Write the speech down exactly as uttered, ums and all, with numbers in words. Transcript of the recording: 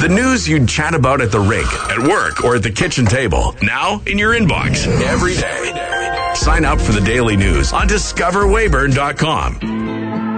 The news you'd chat about at the rink, at work, or at the kitchen table. Now in your inbox every day. Sign up for the daily news on discover weyburn dot com.